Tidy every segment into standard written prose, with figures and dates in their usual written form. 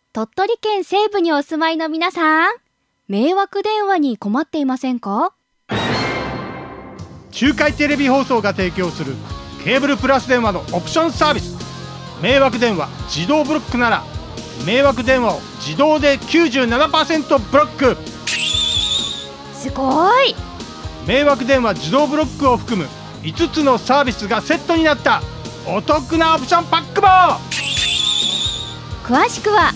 鳥取県西部にお住まいの皆さん、迷惑電話に困っていませんか？ 中海テレビ放送が提供するケーブルプラス電話のオプションサービス、迷惑電話自動ブロックなら迷惑電話を自動で 97% ブロック。 すごい。 迷惑電話自動ブロックを含む5つのサービスがセットになったお得なオプションパックも。 詳しくは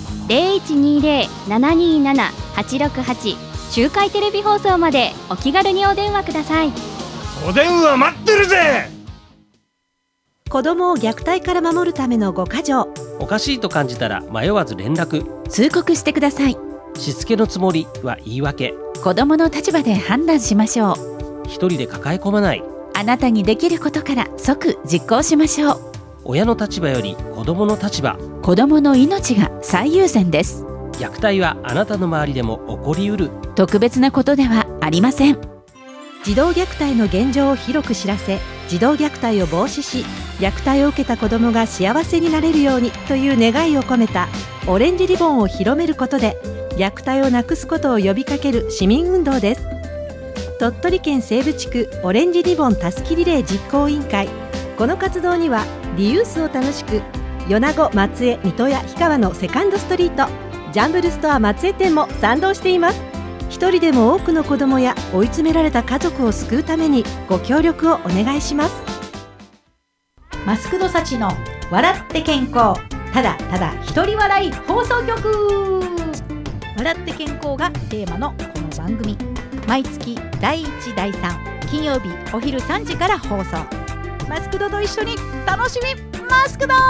0120-727-868 中海テレビ放送までお気軽にお電話ください。 お電話待ってるぜ。 子供を虐待から守るための5か条。 おかしいと感じたら迷わず連絡。 通告してください。 しつけのつもりは言い訳。 子供の立場で判断しましょう。 一人で抱え込まない。 あなたにできることから即実行しましょう。 親の立場より子供の立場。 子供の命が最優先です。 虐待はあなたの周りでも起こりうる。 特別なことではありません。 児童虐待の現状を広く知らせ、児童虐待を防止し、虐待を受けた子どもが幸せになれるようにという願いを込めたオレンジリボンを広めることで、虐待をなくすことを呼びかける市民運動です。鳥取県西部地区オレンジリボンたすきリレー実行委員会。この活動にはリユースを楽しく、米子、松江、水戸や氷川のセカンドストリート、ジャンブルストア松江店も賛同しています。一人でも多くの子どもや追い詰められた家族を救うためにご協力をお願いします。 マスクドサチの笑って健康、ただただ一人笑い放送局。笑って健康がテーマのこの番組、毎月第1第3金曜日お昼3時から放送。マスクドと一緒に楽しみマスクド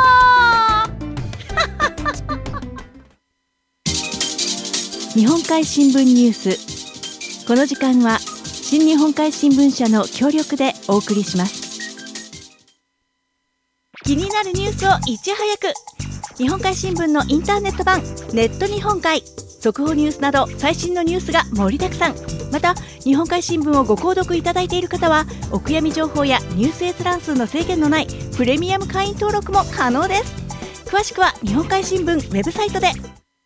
日本海新聞ニュース。この時間は新日本海新聞社の協力でお送りします。気になるニュースをいち早く、日本海新聞のインターネット版ネット日本海、速報ニュースなど最新のニュースが盛りだくさん。また日本海新聞をご購読いただいている方は、お悔やみ情報やニュース閲覧数の制限のないプレミアム会員登録も可能です。詳しくは日本海新聞ウェブサイトで。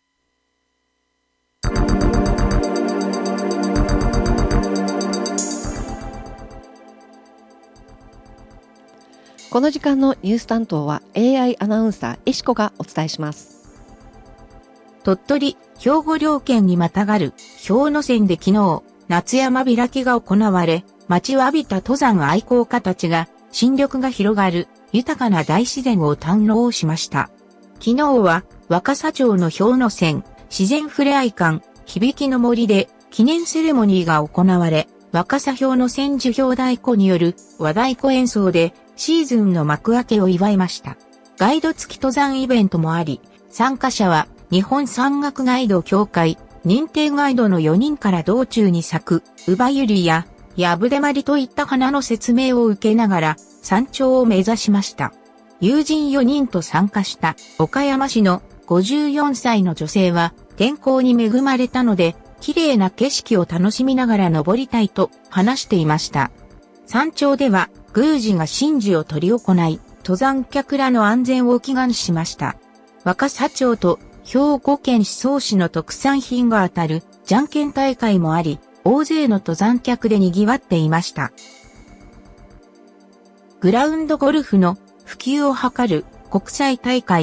この時間のニュース担当は AI アナウンサーエシコがお伝えします。 鳥取、兵庫両県にまたがる氷ノ山で昨日、夏山開きが行われ、待ちわびた登山愛好家たちが新緑が広がる豊かな大自然を堪能しました。昨日は若狭町の氷ノ山自然ふれあい館響きの森で記念セレモニーが行われ、若狭氷ノ山樹氷太鼓による和太鼓演奏でシーズンの幕開けを祝いました。ガイド付き登山イベントもあり、参加者は日本山岳ガイド協会認定ガイドの4人から道中に咲くウバユリやヤブデマリといった花の説明を受けながら山頂を目指しました。友人4人と参加した岡山市の54歳の女性は、天候に恵まれたので綺麗な景色を楽しみながら登りたいと話していました。山頂では宮司が神事を執り行い、登山客らの安全を祈願しました。若狭町と兵庫県宍粟市の特産品が当たるじゃんけん大会もあり、大勢の登山客で賑わっていました。グラウンドゴルフの普及を図る国際大会